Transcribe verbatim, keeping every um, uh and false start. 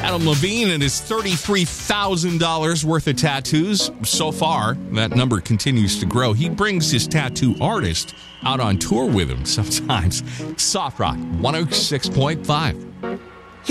Adam Levine and his thirty-three thousand dollars worth of tattoos. So far, that number continues to grow. He brings his tattoo artist out on tour with him sometimes. Soft Rock one oh six point five.